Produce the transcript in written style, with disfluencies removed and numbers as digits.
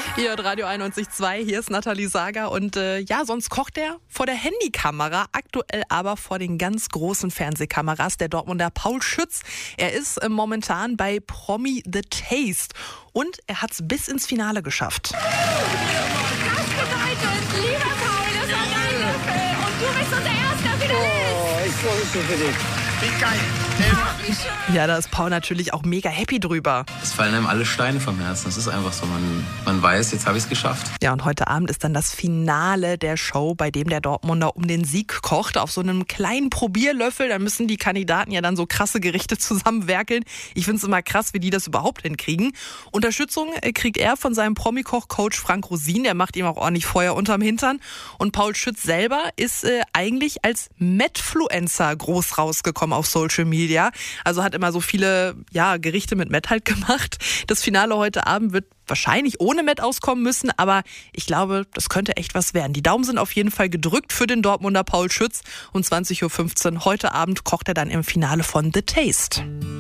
Ihr hört Radio 91.2, hier ist Nathalie Sager und sonst kocht er vor der Handykamera, aktuell aber vor den ganz großen Fernsehkameras, der Dortmunder Paul Schütz. Er ist momentan bei Promi The Taste und er hat es bis ins Finale geschafft. Das bedeutet, lieber Paul, das war dein Löffel und du bist unser erster Finalist. Oh, ich freue mich so für dich. Wie geil. Ja, da ist Paul natürlich auch mega happy drüber. Es fallen einem alle Steine vom Herzen. Das ist einfach so. Man weiß, jetzt habe ich es geschafft. Ja, und heute Abend ist dann das Finale der Show, bei dem der Dortmunder um den Sieg kocht. Auf so einem kleinen Probierlöffel. Da müssen die Kandidaten ja dann so krasse Gerichte zusammenwerkeln. Ich finde es immer krass, wie die das überhaupt hinkriegen. Unterstützung kriegt er von seinem Promikoch-Coach Frank Rosin. Der macht ihm auch ordentlich Feuer unterm Hintern. Und Paul Schütz selber ist eigentlich als Medfluencer groß rausgekommen auf Social Media. Also hat immer so viele Gerichte mit Met halt gemacht. Das Finale heute Abend wird wahrscheinlich ohne Met auskommen müssen, aber ich glaube, das könnte echt was werden. Die Daumen sind auf jeden Fall gedrückt für den Dortmunder Paul Schütz. Um 20.15 Uhr heute Abend kocht er dann im Finale von The Taste.